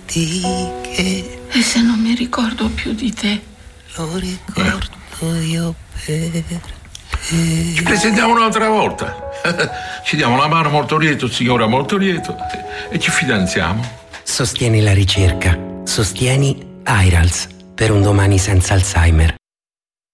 di che. E se non mi ricordo più di te? Lo ricordo io per te. Ci presentiamo un'altra volta. Ci diamo la mano molto lieto, signora molto lieto, e ci fidanziamo. Sostieni la ricerca. Sostieni IRALS per un domani senza Alzheimer.